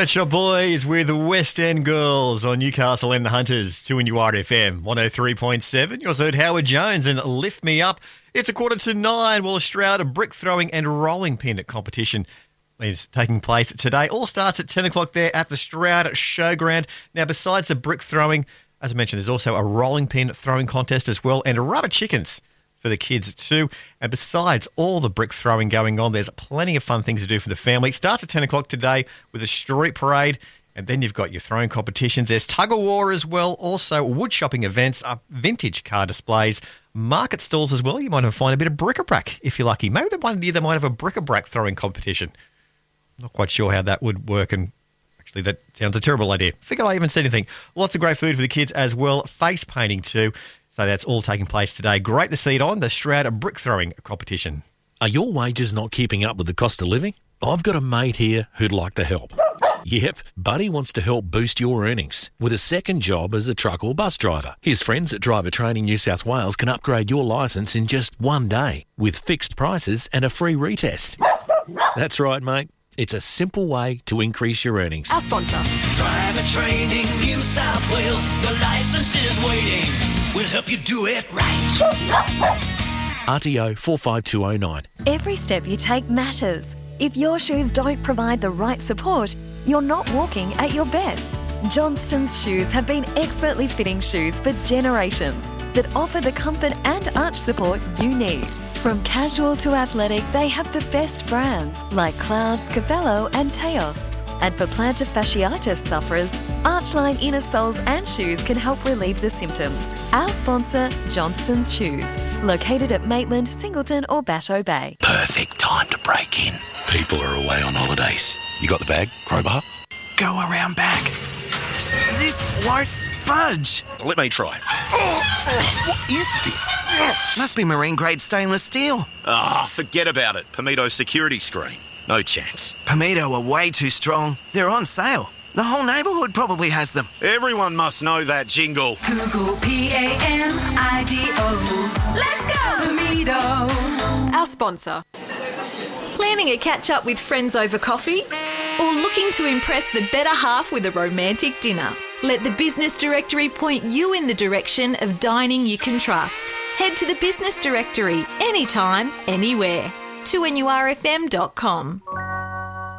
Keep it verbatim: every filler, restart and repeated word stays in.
Pet Shop Boys with the West End Girls on Newcastle and the Hunters, two in your R F M, one oh three point seven. You also heard Howard Jones and Lift Me Up. It's a quarter to nine. Well, Australia brick throwing and rolling pin competition is taking place today. All starts at ten o'clock there at the Stroud Showground. Now, besides the brick throwing, as I mentioned, there's also a rolling pin throwing contest as well and rubber chickens for the kids too. And besides all the brick throwing going on, there's plenty of fun things to do for the family. It starts at ten o'clock today with a street parade, and then you've got your throwing competitions. There's tug of war as well, also wood shopping events, uh, vintage car displays, market stalls as well. You might even find a bit of bric-a-brac if you're lucky. Maybe one year they might have a bric-a-brac throwing competition. Not quite sure how that would work, and actually that sounds a terrible idea. Figured I even said anything. Lots of great food for the kids as well. Face painting too. So that's all taking place today. Great to see it on the Stroud brick throwing competition. Are your wages not keeping up with the cost of living? I've got a mate here who'd like to help. Yep, Buddy wants to help boost your earnings with a second job as a truck or bus driver. His friends at Driver Training New South Wales can upgrade your licence in just one day with fixed prices and a free retest. That's right, mate. It's a simple way to increase your earnings. Our sponsor. Driver Training New South Wales. Your licence is waiting. We'll help you do it right. R T O four five two oh nine. Every step you take matters. If your shoes don't provide the right support, you're not walking at your best. Johnston's Shoes have been expertly fitting shoes for generations that offer the comfort and arch support you need. From casual to athletic, they have the best brands like Clouds, Cabello and Teos. And for plantar fasciitis sufferers, Archline inner soles and shoes can help relieve the symptoms. Our sponsor, Johnston's Shoes, located at Maitland, Singleton or Batteau Bay. Perfect time to break in. People are away on holidays. You got the bag? Crowbar? Go around back. This won't budge. Let me try. Oh, what is this? Must be marine grade stainless steel. Ah, oh, forget about it. Pomito security screen. No chance. Pomito are way too strong. They're on sale. The whole neighbourhood probably has them. Everyone must know that jingle. Google P A M I D O. Let's go! Pomito. Our sponsor. Planning a catch-up with friends over coffee? Or looking to impress the better half with a romantic dinner? Let the Business Directory point you in the direction of dining you can trust. Head to the Business Directory anytime, anywhere. two N U R F M dot com.